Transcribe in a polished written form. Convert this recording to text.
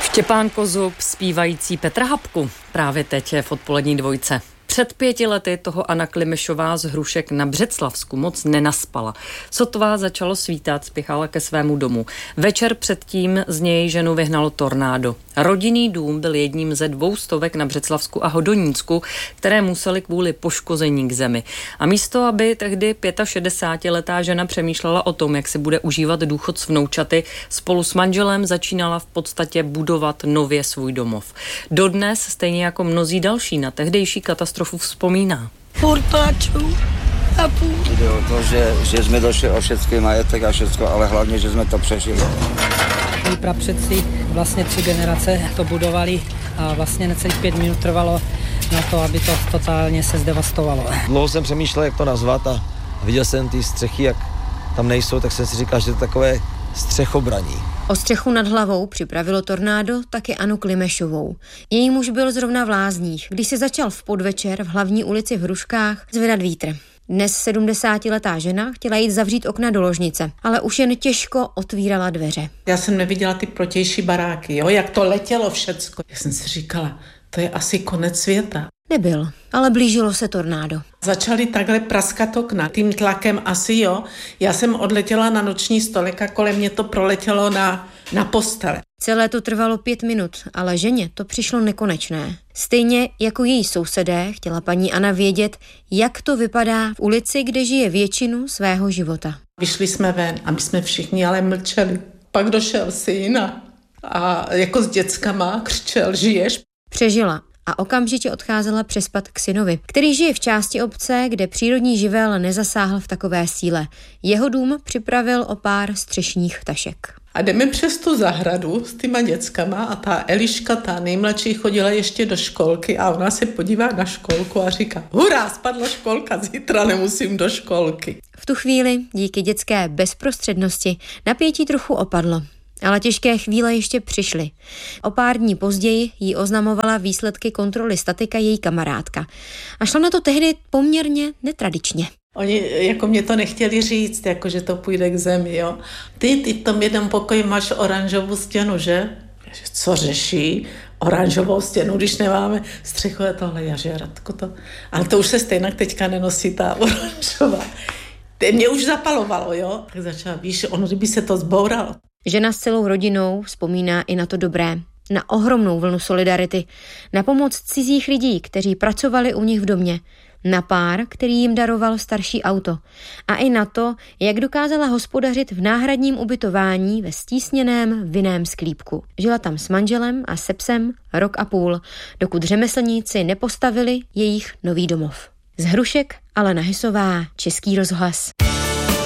Štěpán Kozub zpívající Petra Habku právě teď je v odpolední dvojce. Před 5 lety toho Anna Klimešová z Hrušek na Břeclavsku moc nenaspala. Sotva začalo svítat, spěchala ke svému domu. Večer předtím z něj ženu vyhnalo tornádo. Rodinný dům byl jedním ze 200 na Břeclavsku a Hodonínsku, které museli kvůli poškození k zemi. A místo, aby tehdy 65letá žena přemýšlela o tom, jak si bude užívat důchod s vnoučaty, spolu s manželem začínala v podstatě budovat nově svůj domov. Dodnes, stejně jako mnozí další, na tehdejší katastrofu vzpomíná. Furt plaču a půl. Jde o to, že jsme došli o všetký majetek a všetko, ale hlavně, že jsme to přežili. Moji prapředci vlastně 3 generace to budovali a vlastně necelých 5 minut trvalo na to, aby to totálně se zdevastovalo. Dlouho jsem přemýšlel, jak to nazvat a viděl jsem ty střechy, jak tam nejsou, tak jsem si říkal, že to je takové střechobraní. O střechu nad hlavou připravilo tornádo taky Annu Klimešovou. Její muž byl zrovna v Lázních, když se začal v podvečer v hlavní ulici v Hruškách zvedat vítr. Dnes 70letá žena chtěla jít zavřít okna do ložnice, ale už jen těžko otvírala dveře. Já jsem neviděla ty protější baráky, jo, jak to letělo všecko. Já jsem si říkala, to je asi konec světa. Nebyl, ale blížilo se tornádo. Začaly takhle praskat okna, tím tlakem asi, jo. Já jsem odletěla na noční stolek a kolem mě to proletělo na postele. Celé to trvalo 5 minut, ale ženě to přišlo nekonečné. Stejně jako její sousedé chtěla paní Anna vědět, jak to vypadá v ulici, kde žije většinu svého života. Vyšli jsme ven a my jsme všichni ale mlčeli. Pak došel syn a jako s dětskama křičel, žiješ? Přežila a okamžitě odcházela přespat k synovi, který žije v části obce, kde přírodní živel nezasáhl v takové síle. Jeho dům připravil o pár střešních tašek. A jdeme přes tu zahradu s těma dětskama a ta Eliška, ta nejmladší, chodila ještě do školky a ona se podívá na školku a říká, hurá, spadla školka, zítra nemusím do školky. V tu chvíli, díky dětské bezprostřednosti, napětí trochu opadlo. Ale těžké chvíle ještě přišly. O pár dní později jí oznamovala výsledky kontroly statika její kamarádka. A šla na to tehdy poměrně netradičně. Oni jako mě to nechtěli říct, jako že to půjde k zemi, jo. Ty v tom jednom pokoji máš oranžovou stěnu, že? Co řeší? Oranžovou stěnu, když nemáme střechové tohle, já Radko to. Ale to už se stejně teďka nenosí ta oranžová. Mě už zapalovalo, jo. Tak začala, víš, ono, kdyby se to zbouralo. Žena s celou rodinou vzpomíná i na to dobré, na ohromnou vlnu solidarity, na pomoc cizích lidí, kteří pracovali u nich v domě, na pár, který jim daroval starší auto a i na to, jak dokázala hospodařit v náhradním ubytování ve stísněném vinném sklípku. Žila tam s manželem a se psem 1,5 roku, dokud řemeslníci nepostavili jejich nový domov. Z Hrušek Alena Hysová, Český rozhlas.